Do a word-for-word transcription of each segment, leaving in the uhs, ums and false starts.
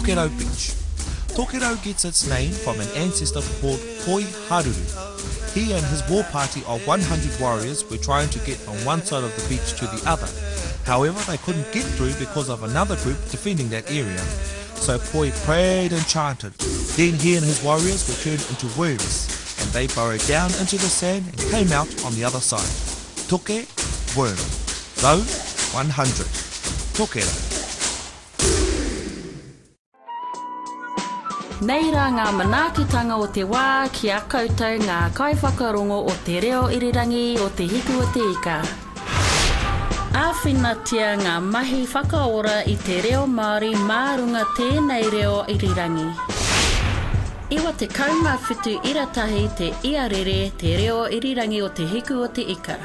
Tokero Beach. Tokero gets its name from an ancestor called Poi Haruru. He and his war party of one hundred warriors were trying to get from one side of the beach to the other. However, they couldn't get through because of another group defending that area. So Poi prayed and chanted. Then he and his warriors were turned into worms, and they burrowed down into the sand and came out on the other side. Toke, worm. Rau, one hundred. Tokero. Nei rā ngā manaakitanga o te wā ki a koutou ngā kaiwhakarongo o te reo irirangi o te hiku o te ika. Āwhinatia ngā mahi whakaora i te reo Māori mā runga tēnei reo irirangi. Iwa te kaumawhitu iratahi te iarere te reo irirangi o te hiku o te ika.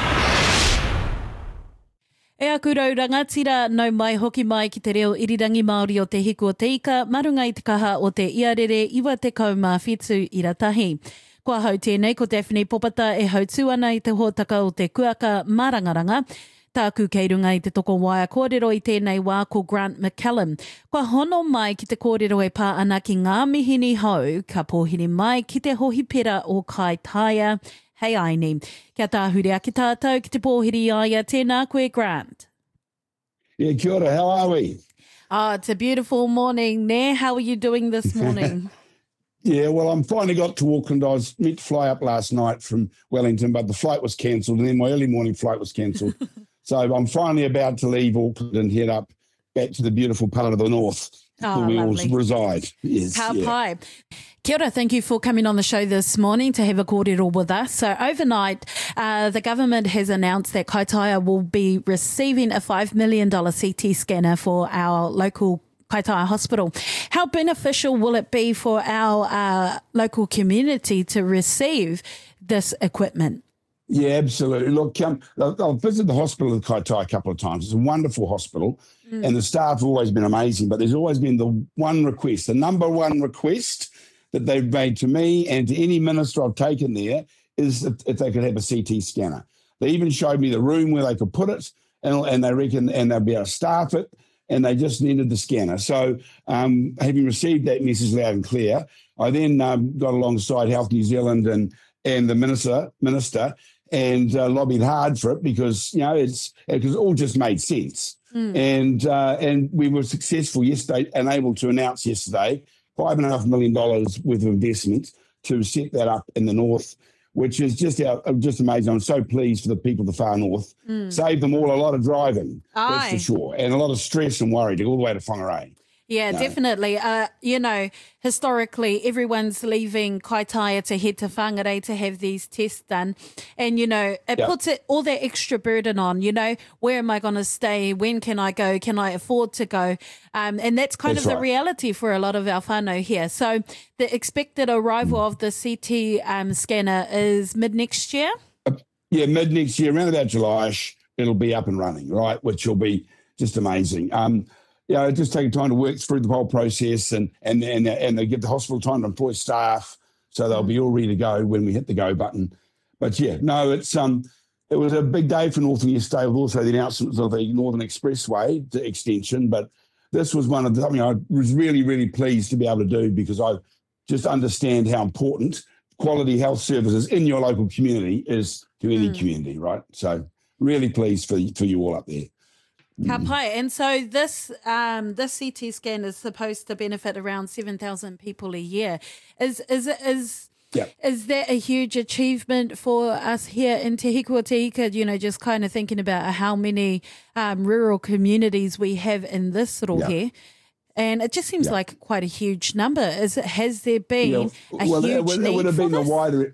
E aku rau rangatira nau mai hoki mai ki te reo irirangi Māori o te hiku o te ika, marunga i te kaha o te iarere iwa te kaumawhitu iratahi. Kua hau tēnei ko Daphne Popata e hautu ana i te hōtaka o te kuaka mārangaranga. Tāku kei runga i te toko waia kōrero i tēnei wā ko Grant McCallum. Kua hono mai ki te kōrero e pā ana ki ngā mihini hau, ka pōhiri mai ki te hohipera o Kaitaia. Hei aini, kia tāhure aki tātou ki te pōhiri aia, tēnā koe Grant. Yeah, kia ora, how are we? Oh, it's a beautiful morning, ne? How are you doing this morning? Yeah, well, I'm finally got to Auckland. I was meant to fly up last night from Wellington, but the flight was cancelled, and then my early morning flight was cancelled. So I'm finally about to leave Auckland and head up back to the beautiful part of the north oh, where we lovely. all reside. Yes, How yeah. pai. Kia ora, thank you for coming on the show this morning to have a kōrero with us. So overnight, uh, the government has announced that Kaitaia will be receiving a five million dollars C T scanner for our local Kaitaia Hospital. How beneficial will it be for our uh, local community to receive this equipment? Yeah, absolutely. Look, um, I've visited the hospital in Kaitaia a couple of times. It's a wonderful hospital, mm. and the staff have always been amazing, but there's always been the one request, the number one request that they've made to me and to any minister I've taken there is that if they could have a C T scanner. They even showed me the room where they could put it, and, and they reckon, and they'll be able to staff it, and they just needed the scanner. So um, having received that message loud and clear, I then um, got alongside Health New Zealand and and the minister minister and uh, lobbied hard for it because you know it's because it all just made sense. Mm. And uh, and we were successful yesterday and able to announce yesterday five and a half million dollars worth of investment to set that up in the north, which is just uh, just amazing. I'm so pleased for the people of the far north. Mm. Saved them all a lot of driving, Aye. That's for sure, and a lot of stress and worry to go all the way to Whangarei. Yeah, no. Definitely. Uh, you know, historically, everyone's leaving Kaitaia to head to Whangarei to have these tests done. And, you know, it yep. puts it all that extra burden on, you know, where am I going to stay? When can I go? Can I afford to go? Um, and that's kind that's of right. the reality for a lot of our whānau here. So the expected arrival mm. of the C T um, scanner is mid-next year? Uh, yeah, mid-next year, around about July-ish, it'll be up and running, right, which will be just amazing. Um Yeah, you know, just taking time to work through the whole process and and and and they give the hospital time to employ staff so they'll be all ready to go when we hit the go button. But yeah, no, it's um it was a big day for Northern yesterday with also the announcement of the Northern Expressway the extension. But this was one of the something I was really, really pleased to be able to do because I just understand how important quality health services in your local community is to any mm. community, right? So really pleased for for you all up there. Ka pai. And so this um, this C T scan is supposed to benefit around seven thousand people a year. Is is is yep. is that a huge achievement for us here in Te Hiku o Te Ika? You know, just kind of thinking about how many um, rural communities we have in this rohe. Yep. And it just seems yep. like quite a huge number. Is Has there been yeah. well, a huge it would, need it would have for been this? a wider